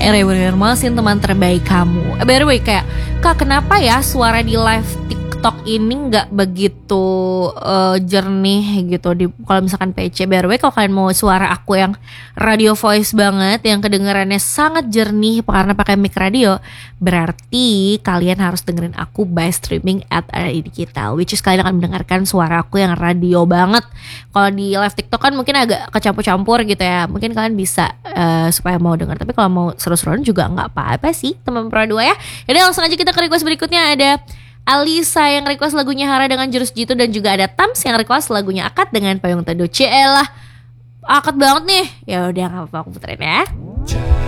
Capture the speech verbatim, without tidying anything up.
Era bener-bener malesin teman terbaik kamu. eh, By the way kayak Kak kenapa ya suara di live TikTok ini gak begitu uh, jernih gitu di kalau misalkan P C. By the way kalau kalian mau suara aku yang radio voice banget, yang kedengarannya sangat jernih karena pakai mic radio, berarti kalian harus dengerin aku by streaming at R I Digital, which is kalian akan mendengarkan suara aku yang radio banget. Kalau di live TikTok kan mungkin agak kecampur-campur gitu ya, mungkin kalian bisa uh, supaya mau dengar. Tapi kalau mau seru-seruan juga nggak apa-apa sih teman Pro dua ya. Jadi langsung aja kita ke request berikutnya. Ada Alisa yang request lagunya Hara dengan Jurus Jitu, dan juga ada Tams yang request lagunya Akad dengan Payung Teduh. Cielah, Akad banget nih. Ya udah nggak apa-apa, aku puterin ya.